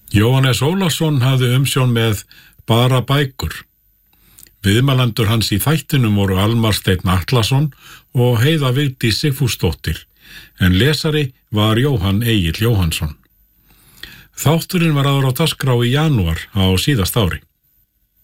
Jóhannes Ólafsson hafði umsjón með Bara bækur. Viðmælendur hans í þættinum voru Almar Steinn Atlason og Heiða Vigdís Sigfúsdóttir, en lesari var Jóhann Egill Jóhannsson. Þátturinn var áður á dagskrá í janúar á síðasta ári.